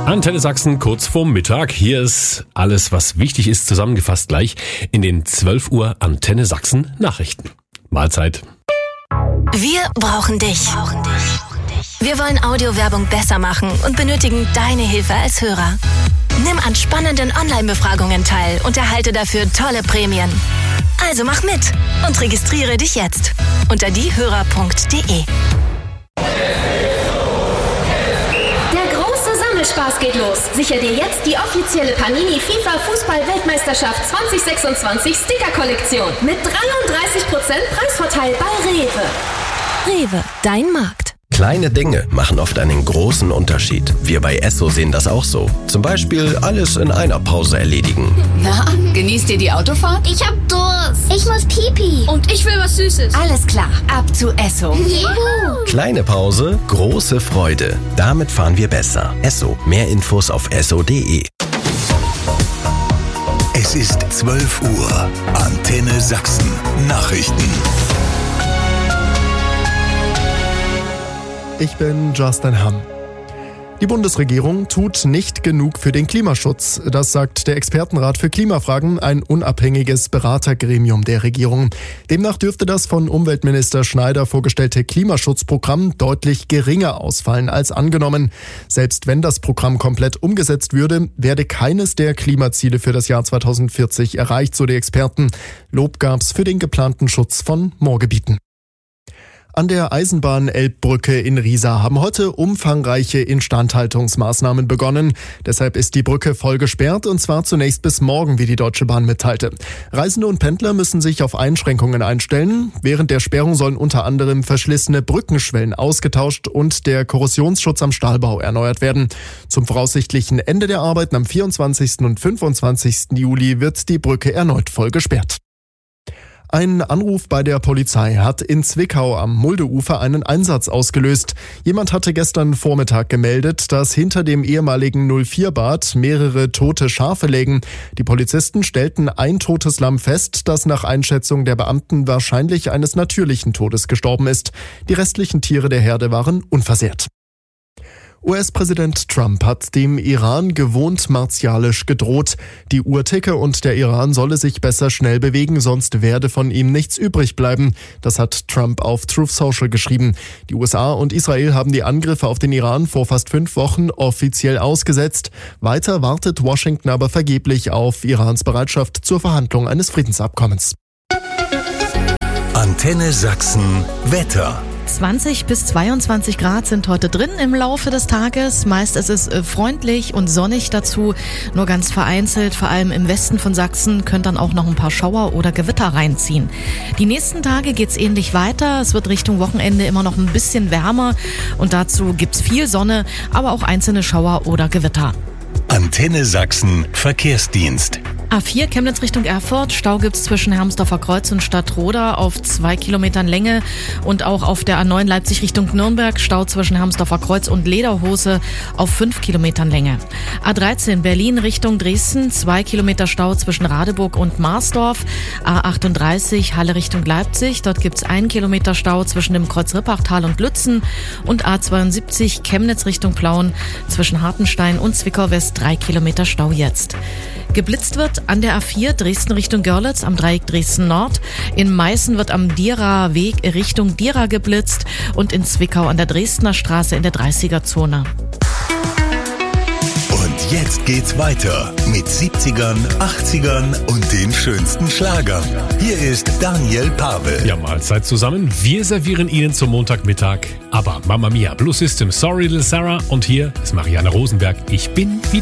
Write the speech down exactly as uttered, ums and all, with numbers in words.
Antenne Sachsen kurz vorm Mittag. Hier ist alles, was wichtig ist, zusammengefasst gleich in den zwölf Uhr Antenne Sachsen Nachrichten. Mahlzeit. Wir brauchen dich. Wir wollen Audiowerbung besser machen und benötigen deine Hilfe als Hörer. Nimm an spannenden Online-Befragungen teil und erhalte dafür tolle Prämien. Also mach mit und registriere dich jetzt unter diehörer punkt de. Spaß geht los. Sichere dir jetzt die offizielle Panini FIFA Fußball-Weltmeisterschaft zwanzig sechsundzwanzig Sticker-Kollektion mit dreiunddreißig Prozent Preisvorteil bei Rewe. Rewe, dein Markt. Kleine Dinge machen oft einen großen Unterschied. Wir bei Esso sehen das auch so. Zum Beispiel alles in einer Pause erledigen. Na, genießt ihr die Autofahrt? Ich hab Durst. Ich muss Pipi. Und ich will was Süßes. Alles klar, ab zu Esso. Juhu. Kleine Pause, große Freude. Damit fahren wir besser. Esso. Mehr Infos auf esso punkt de. Es ist zwölf Uhr. Antenne Sachsen. Nachrichten. Ich bin Justin Hamm. Die Bundesregierung tut nicht genug für den Klimaschutz. Das sagt der Expertenrat für Klimafragen, ein unabhängiges Beratergremium der Regierung. Demnach dürfte das von Umweltminister Schneider vorgestellte Klimaschutzprogramm deutlich geringer ausfallen als angenommen. Selbst wenn das Programm komplett umgesetzt würde, werde keines der Klimaziele für das Jahr zweitausendvierzig erreicht, so die Experten. Lob gab's für den geplanten Schutz von Moorgebieten. An der Eisenbahn-Elbbrücke in Riesa haben heute umfangreiche Instandhaltungsmaßnahmen begonnen. Deshalb ist die Brücke voll gesperrt und zwar zunächst bis morgen, wie die Deutsche Bahn mitteilte. Reisende und Pendler müssen sich auf Einschränkungen einstellen. Während der Sperrung sollen unter anderem verschlissene Brückenschwellen ausgetauscht und der Korrosionsschutz am Stahlbau erneuert werden. Zum voraussichtlichen Ende der Arbeiten am vierundzwanzigsten und fünfundzwanzigsten Juli wird die Brücke erneut voll gesperrt. Ein Anruf bei der Polizei hat in Zwickau am Muldeufer einen Einsatz ausgelöst. Jemand hatte gestern Vormittag gemeldet, dass hinter dem ehemaligen null vier Bad mehrere tote Schafe lägen. Die Polizisten stellten ein totes Lamm fest, das nach Einschätzung der Beamten wahrscheinlich eines natürlichen Todes gestorben ist. Die restlichen Tiere der Herde waren unversehrt. U S-Präsident Trump hat dem Iran gewohnt martialisch gedroht. Die Uhr-Ticke und der Iran solle sich besser schnell bewegen, sonst werde von ihm nichts übrig bleiben. Das hat Trump auf Truth Social geschrieben. Die U S A und Israel haben die Angriffe auf den Iran vor fast fünf Wochen offiziell ausgesetzt. Weiter wartet Washington aber vergeblich auf Irans Bereitschaft zur Verhandlung eines Friedensabkommens. Antenne Sachsen Wetter. zwanzig bis zweiundzwanzig Grad sind heute drin im Laufe des Tages. Meist ist es freundlich und sonnig dazu. Nur ganz vereinzelt, vor allem im Westen von Sachsen, können dann auch noch ein paar Schauer oder Gewitter reinziehen. Die nächsten Tage geht's ähnlich weiter. Es wird Richtung Wochenende immer noch ein bisschen wärmer. Und dazu gibt's viel Sonne, aber auch einzelne Schauer oder Gewitter. Antenne Sachsen Verkehrsdienst. A vier Chemnitz Richtung Erfurt, Stau gibt's zwischen Hermsdorfer Kreuz und Stadtroda auf zwei Kilometern Länge und auch auf der A neun Leipzig Richtung Nürnberg, Stau zwischen Hermsdorfer Kreuz und Lederhose auf fünf Kilometern Länge. A dreizehn Berlin Richtung Dresden, zwei Kilometer Stau zwischen Radeburg und Marsdorf. A achtunddreißig Halle Richtung Leipzig, dort gibt's ein Kilometer Stau zwischen dem Kreuz Rippachtal und Lützen und A zweiundsiebzig Chemnitz Richtung Plauen zwischen Hartenstein und Zwickau West, drei Kilometer Stau jetzt. Geblitzt wird an der A vier Dresden Richtung Görlitz am Dreieck Dresden Nord. In Meißen wird am Dierer Weg Richtung Dierer geblitzt und in Zwickau an der Dresdner Straße in der dreißiger Zone. Und jetzt geht's weiter mit siebzigern, achtzigern und den schönsten Schlagern. Hier ist Daniel Pavel. Ja, Mahlzeit zusammen. Wir servieren Ihnen zum Montagmittag aber Mamma Mia, Blue System, Sorry Little Sarah und hier ist Marianne Rosenberg. Ich bin wieder